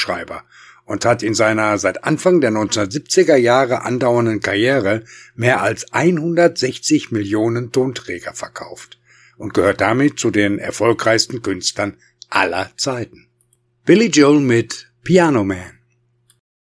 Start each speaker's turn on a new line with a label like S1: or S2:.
S1: Songschreiber und hat in seiner seit Anfang der 1970er Jahre andauernden Karriere mehr als 160 Millionen Tonträger verkauft und gehört damit zu den erfolgreichsten Künstlern aller Zeiten. Billy Joel mit Piano Man.